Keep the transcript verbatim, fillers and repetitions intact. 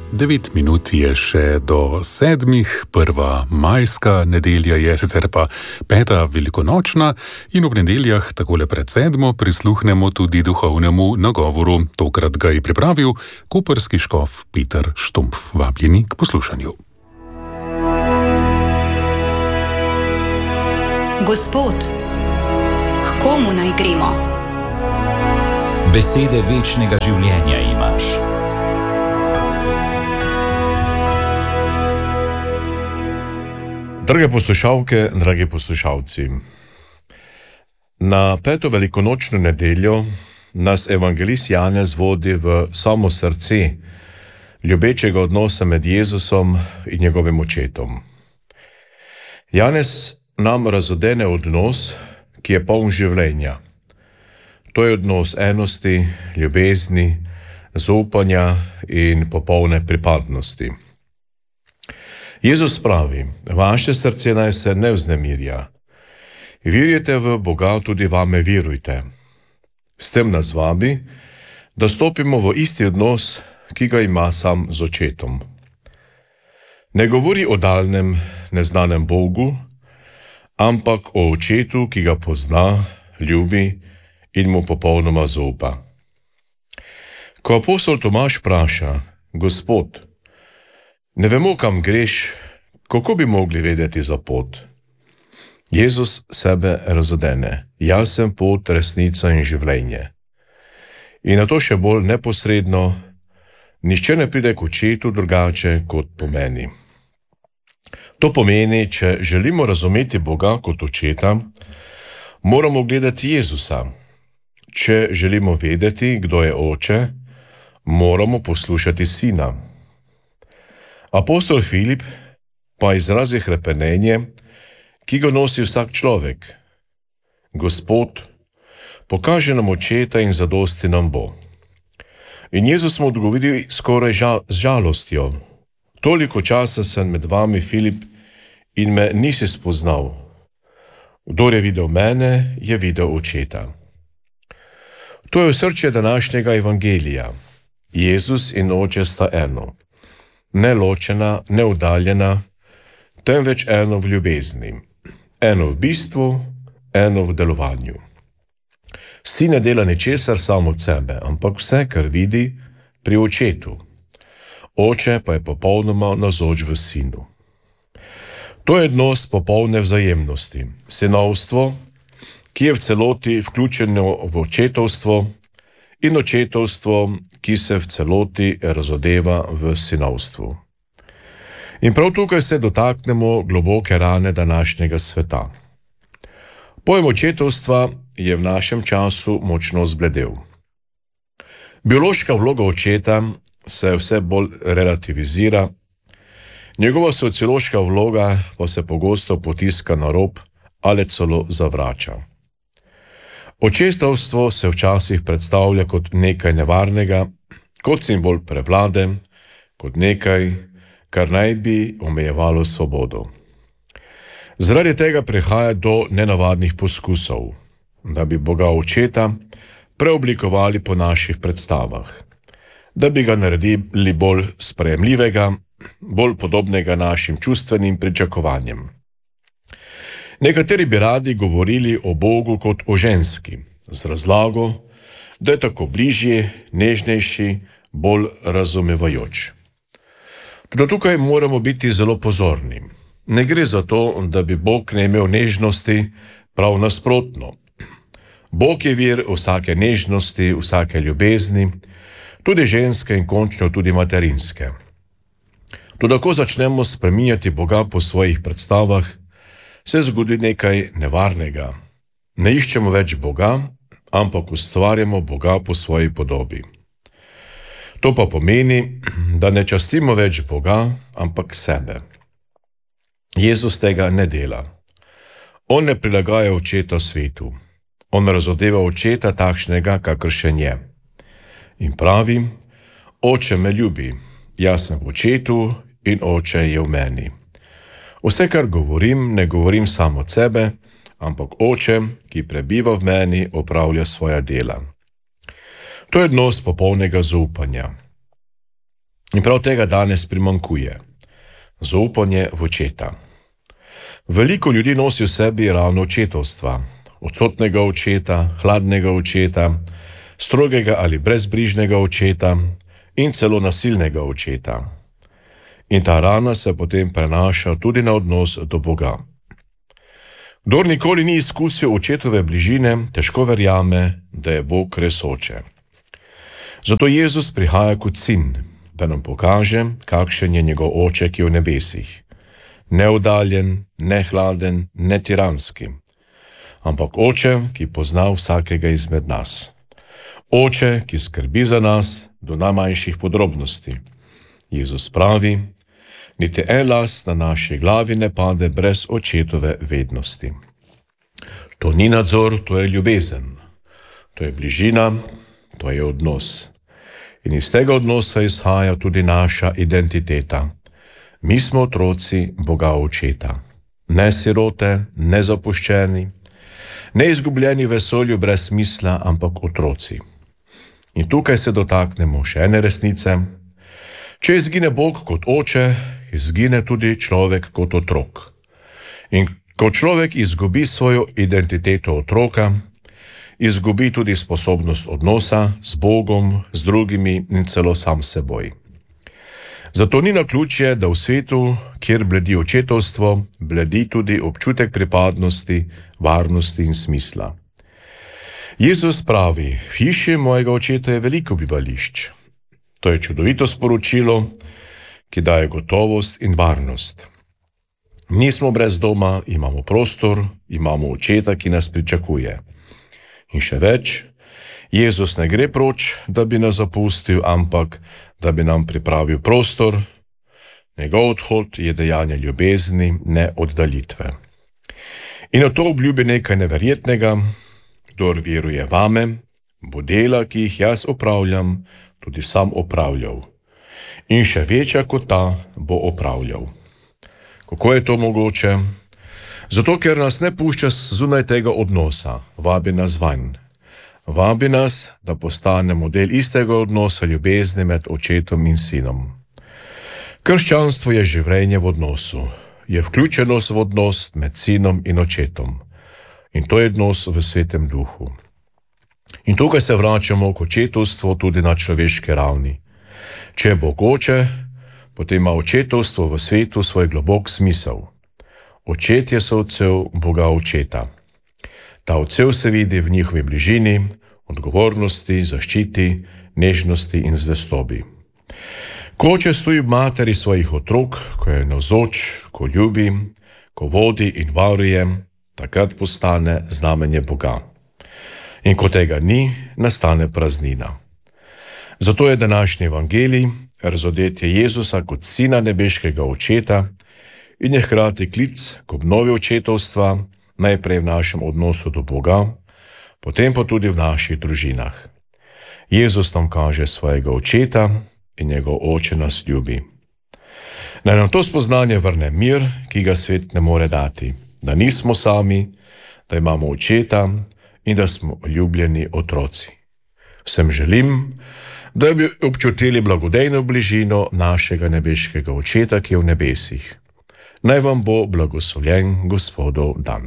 Devet minut je še do sedmih, prva majska nedelja je, sicer pa peta velikonočna in ob nedeljah takole pred sedmo prisluhnemo tudi duhovnemu nagovoru. Tokrat ga je pripravil koprski škof Peter Štumpf. Vabljeni k poslušanju. Gospod, k komu naj gremo? Besede večnega življenja imaš. Drage poslušalke, dragi poslušalci, na peto velikonočno nedeljo nas evangelist Janez vodi v samo srce ljubečega odnosa med Jezusom in njegovim očetom. Janez nam razodene odnos, ki je poln življenja. To je odnos enosti, ljubezni, zaupanja in popolne pripadnosti. Jezus pravi, vaše srce naj se ne vznemirja. Verjete v Boga, tudi vame verujte. S tem nas vabi, da stopimo v isti odnos, ki ga ima sam z očetom. Ne govori o daljnem, neznanem Bogu, ampak o očetu, ki ga pozna, ljubi in mu popolnoma zaupa. Ko apostol Tomaž vpraša, Gospod, ne vemo, kam greš, kako bi mogli vedeti za pot? Jezus sebe razodene. Jaz sem pot, resnica in življenje. In na to še bolj neposredno, nihče ne pride k očetu drugače kot po meni. To pomeni, če želimo razumeti Boga kot očeta, moramo gledati Jezusa. Če želimo vedeti, kdo je oče, moramo poslušati sina. Apostol Filip pa izrazi hrepenenje, ki ga nosi vsak človek. Gospod, pokaže nam očeta in zadosti nam bo. In Jezus mu odgovori skoraj žal, z žalostjo. Toliko časa sem med vami, Filip, in me nisi spoznal. Kdor je videl mene, je videl očeta. To je osrčje današnjega evangelija. Jezus in oče sta eno. Ne ločena, ne oddaljena, temveč eno v ljubezni, eno v bistvu, eno v delovanju. Sin ne dela ničesar samo od sebe, ampak vse, kar vidi, pri očetu. Oče pa je popolnoma navzoč v sinu. To je odnos popolne vzajemnosti, sinovstvo, ki je v celoti vključeno v očetovstvo, in očetovstvo, ki se v celoti razodeva v sinovstvu. In prav tukaj se dotaknemo globoke rane današnjega sveta. Pojem očetovstva je v našem času močno zbledel. Biološka vloga očeta se vse bolj relativizira, njegova sociološka vloga pa se pogosto potiska na rob ali celo zavrača. Očetovstvo se včasih predstavlja kot nekaj nevarnega, kot simbol prevlade, kot nekaj, kar naj bi omejevalo svobodo. Zaradi tega prihaja do nenavadnih poskusov, da bi Boga očeta preoblikovali po naših predstavah, da bi ga naredili bolj sprejemljivega, bolj podobnega našim čustvenim pričakovanjem. Nekateri bi radi govorili o Bogu kot o ženski, z razlago, da je tako bližje, nežnejši, bolj razumevajoč. Tudi tukaj moramo biti zelo pozorni. Ne gre za to, da bi Bog ne imel nežnosti, prav nasprotno. Bog je vir vsake nežnosti, vsake ljubezni, tudi ženske in končno tudi materinske. Tudi ko začnemo spreminjati Boga po svojih predstavah, se zgodi nekaj nevarnega. Ne iščemo več Boga, ampak ustvarjamo Boga po svoji podobi. To pa pomeni, da ne častimo več Boga, ampak sebe. Jezus tega ne dela. On ne prilagaja očeta svetu. On razodeva očeta takšnega, kakršen je. In pravi, oče me ljubi, jaz sem v očetu in oče je v meni. Vse, kar govorim, ne govorim samo od sebe, ampak oče, ki prebiva v meni, opravlja svoja dela. To je odnos popolnega zaupanja. In prav tega danes primanjkuje. Zaupanje v očeta. Veliko ljudi nosi v sebi ravno očetovstva. Odsotnega očeta, hladnega očeta, strogega ali brezbrižnega očeta in celo nasilnega očeta. In ta rana se potem prenaša tudi na odnos do Boga. Kdor nikoli ni izkusil očetove bližine, težko verjame, da je Bog res oče. Zato Jezus prihaja kot sin, da nam pokaže, kakšen je njegov oče, ki je v nebesih. Neoddaljen, ne hladen, ne tiranski, ampak oče, ki pozna vsakega izmed nas. Oče, ki skrbi za nas do najmanjših podrobnosti. Jezus pravi, niti en las na naši glavi ne pade brez očetove vednosti. To ni nadzor, to je ljubezen. To je bližina, to je odnos. In iz tega odnosa izhaja tudi naša identiteta. Mi smo otroci Boga očeta. Ne sirote, ne zapuščeni, ne izgubljeni v vesolju brez smisla, ampak otroci. In tukaj se dotaknemo še ene resnice. Če izgine Bog kot oče, izgine tudi človek kot otrok. In ko človek izgubi svojo identiteto otroka, izgubi tudi sposobnost odnosa z Bogom, z drugimi in celo sam seboj. Zato ni naključje, da v svetu, kjer bledi očetovstvo, bledi tudi občutek pripadnosti, varnosti in smisla. Jezus pravi, v hiši mojega očeta je veliko bivališč. To je čudovito sporočilo, ki daje gotovost in varnost. Nismo brez doma, imamo prostor, imamo očeta, ki nas pričakuje. In še več, Jezus ne gre proč, da bi nas zapustil, ampak da bi nam pripravil prostor. Njegov odhod je dejanje ljubezni, ne oddaljitve. In o to obljubi nekaj neverjetnega. Kdor veruje vame, bo dela, ki jih jaz opravljam, tudi sam opravljal. In še večja kot ta bo opravljal. Kako je to mogoče? Zato, ker nas ne pušča zunaj tega odnosa, vabi nas vanj. Vabi nas, da postanemo del istega odnosa ljubezni med očetom in sinom. Krščanstvo je življenje v odnosu, je vključenost v odnos med sinom in očetom. In to je odnos v svetem duhu. In tukaj se vračamo k očetovstvu tudi na človeški ravni. Če je Bog oče, potem ima očetovstvo v svetu svoj globok smisel. Očet je soodsev Boga očeta. Ta odsev se vidi v njihovi bližini, odgovornosti, zaščiti, nežnosti in zvestobi. Ko oče stoji v materi svojih otrok, ko je navzoč, ko ljubi, ko vodi in varuje, takrat postane znamenje Boga. In ko tega ni, nastane praznina. Zato je današnji evangelij razodetje Jezusa kot sina nebeškega očeta in je hkrati klic k obnovi očetovstva, najprej v našem odnosu do Boga, potem pa tudi v naših družinah. Jezus nam kaže svojega očeta in njegov oče nas ljubi. Naj nam to spoznanje vrne mir, ki ga svet ne more dati, da nismo sami, da imamo očeta in da smo ljubljeni otroci. Vsem želim, da bi občutili blagodejno bližino našega nebeškega očeta, ki je v nebesih. Naj vam bo blagoslovljen Gospodov dan.